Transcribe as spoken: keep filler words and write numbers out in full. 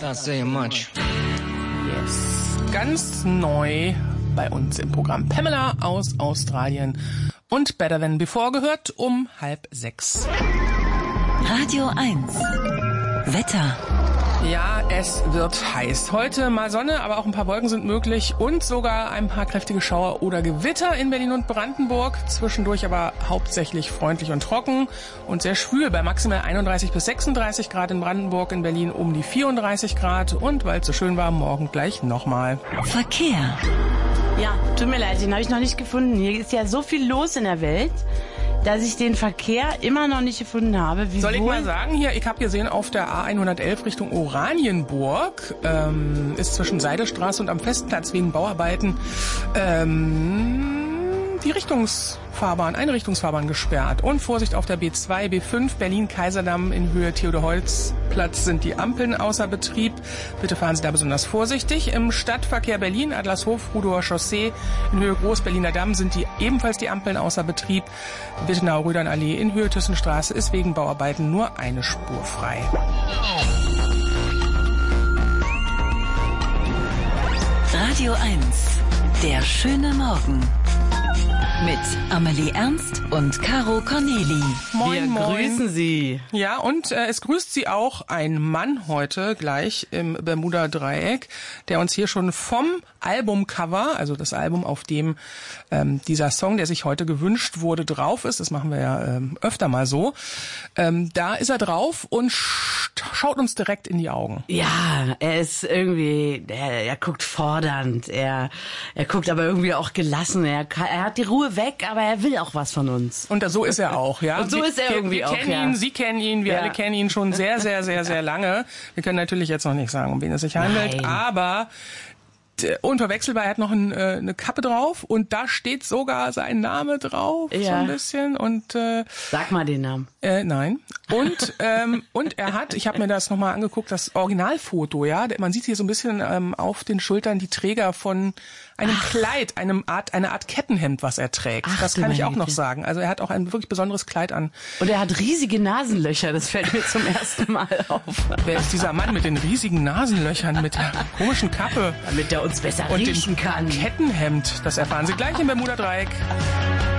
Not saying much. Yes. Ganz neu bei uns im Programm. Pamela aus Australien und Better Than Before gehört um halb sechs. Radio eins. Wetter. Ja, es wird heiß. Heute mal Sonne, aber auch ein paar Wolken sind möglich und sogar ein paar kräftige Schauer oder Gewitter in Berlin und Brandenburg. Zwischendurch aber hauptsächlich freundlich und trocken und sehr schwül bei maximal einunddreißig bis sechsunddreißig Grad in Brandenburg, in Berlin um die vierunddreißig Grad und weil es so schön war, morgen gleich nochmal. Verkehr. Ja, tut mir leid, den habe ich noch nicht gefunden. Hier ist ja so viel los in der Welt, dass ich den Verkehr immer noch nicht gefunden habe. Wie Soll ich mal sagen, hier, ich habe gesehen, auf der A hundertelf Richtung Oranienburg ähm, ist zwischen Seidestraße und am Festplatz wegen Bauarbeiten ähm, die Richtungsfahrbahn, eine Richtungsfahrbahn gesperrt. Und Vorsicht auf der B zwei, B fünf, Berlin-Kaiserdamm in Höhe Theodor-Holz-Platz sind die Ampeln außer Betrieb. Bitte fahren Sie da besonders vorsichtig. Im Stadtverkehr Berlin, Adlershof, Rudower Chaussee in Höhe Groß-Berliner Damm sind die ebenfalls die Ampeln außer Betrieb. Wittenau-Rödern-Allee in Höhe Thyssenstraße ist wegen Bauarbeiten nur eine Spur frei. Radio eins. Der schöne Morgen. Mit Amelie Ernst und Caro Corneli. Moin, Wir moin. grüßen Sie. Ja, und äh, es grüßt Sie auch ein Mann heute gleich im Bermuda-Dreieck, der uns hier schon vom Albumcover, also das Album, auf dem ähm, dieser Song, der sich heute gewünscht wurde, drauf ist, das machen wir ja ähm, öfter mal so, ähm, da ist er drauf und sch- schaut uns direkt in die Augen. Ja, er ist irgendwie, er, er guckt fordernd, er, er guckt aber irgendwie auch gelassen, er, er hat die Ruhe weg, aber er will auch was von uns. Und so ist er auch, ja. Und so wir, ist er wir, irgendwie wir auch, kennen ja. ihn, Sie kennen ihn, wir Ja. alle kennen ihn schon sehr, sehr, sehr, sehr lange. Wir können natürlich jetzt noch nicht sagen, um wen es sich handelt, Nein. aber d- unverwechselbar, er hat noch ein, äh, eine Kappe drauf und da steht sogar sein Name drauf, so Ja. ein bisschen. Und äh, Sag mal den Namen. äh, nein. Und ähm, und er hat, ich habe mir das nochmal angeguckt, das Originalfoto, ja, man sieht hier so ein bisschen ähm, auf den Schultern die Träger von einem Ach. Kleid, einem Art, eine Art Kettenhemd, was er trägt. Ach, das du kann ich meine auch noch Güte. sagen. Also er hat auch ein wirklich besonderes Kleid an. Und er hat riesige Nasenlöcher, das fällt mir zum ersten Mal auf. Wer ist dieser Mann mit den riesigen Nasenlöchern, mit der komischen Kappe Damit er uns besser und riechen dem kann. Kettenhemd? Das erfahren Sie gleich im Bermuda-Dreieck.